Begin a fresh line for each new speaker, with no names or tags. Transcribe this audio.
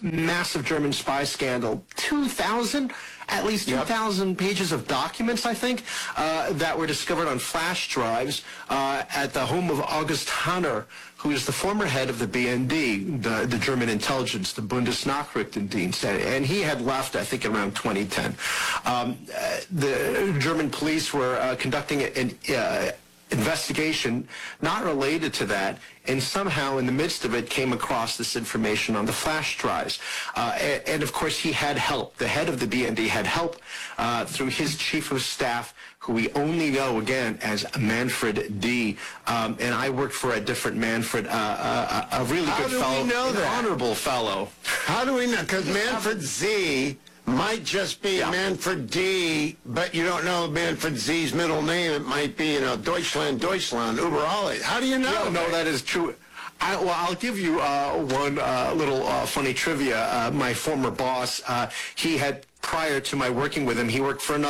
massive German spy scandal, at least 2,000 pages of documents, I think, that were discovered on flash drives at the home of August Hanner, who is the former head of the BND, the German intelligence, the Bundesnachrichtendienst, and he had left, I think, around 2010. The German police were conducting an investigation not related to that, and somehow in the midst of it came across this information on the flash drives. And of course he had help. The head of the BND had help through his chief of staff, who we only know, again, as Manfred D. And I worked for a different Manfred, a really good fellow.
How do we know that?
Honorable fellow.
How do we know? Because Manfred Z might just be Manfred D, but you don't know Manfred Z's middle name. It might be, Deutschland, über alles. How do you know?
No, that is true. I'll give you one little funny trivia. My former boss, he had, prior to my working with him, he worked for another